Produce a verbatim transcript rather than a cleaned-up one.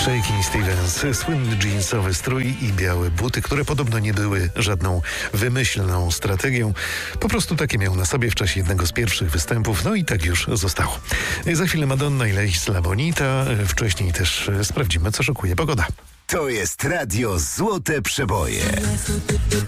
Shakin' Stevens, słynny jeansowy strój i białe buty, które podobno nie były żadną wymyślną strategią. Po prostu takie miał na sobie w czasie jednego z pierwszych występów, no i tak już zostało. Za chwilę Madonna i La Bonita. Wcześniej też sprawdzimy, co szykuje pogoda. To jest Radio Złote Przeboje.